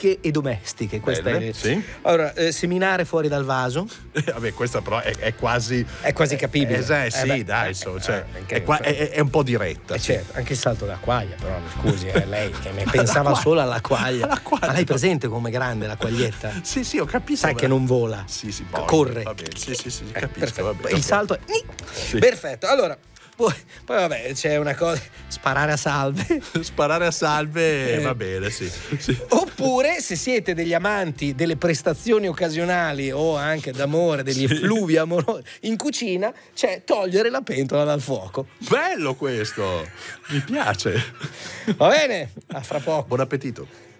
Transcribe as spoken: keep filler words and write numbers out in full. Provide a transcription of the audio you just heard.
erotiche e domestiche. Questa Bene, è sì. Allora, eh, seminare fuori dal vaso Eh, vabbè, questa però è, è quasi è quasi capibile. Eh, eh, sì, beh, dai, eh, insomma, eh, cioè, perché- è, qua- è- è un po' diretta. Eh, sì. certo, anche il salto da quaglia, però mi scusi, eh, lei che ne pensava quaglia. solo alla quaglia. Alla quaglia. Ma lei presente com'è grande la quaglietta? Sì, sì, ho capito. Sa ma- che non vola. Sì, sì, poi, corre. Va bene, sì, sì, sì, Eh, capisco. perfetto. Va bene, Il ok. salto è Sì. perfetto. Allora, poi, poi vabbè, c'è una cosa, sparare a salve. Sparare a salve Eh. va bene, sì. Sì. Oppure, se siete degli amanti delle prestazioni occasionali o anche d'amore, degli Sì. effluvi amorosi in cucina, c'è togliere la pentola dal fuoco. Bello questo, mi piace. Va bene? A fra poco. Buon appetito.